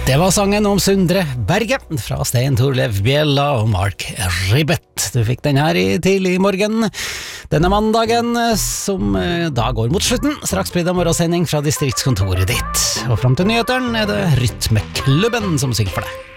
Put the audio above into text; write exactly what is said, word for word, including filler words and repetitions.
Det var sangen om Sundre Berge fra Stein Torlev Bjella og Mark Ribbett. Du fikk den her i tidlig morgen denne mandagen, som da går mot slutten. Straks blir det morgensending fra distriktskontoret ditt. Og frem til nyheteren er det Rytmeklubben som synger for deg.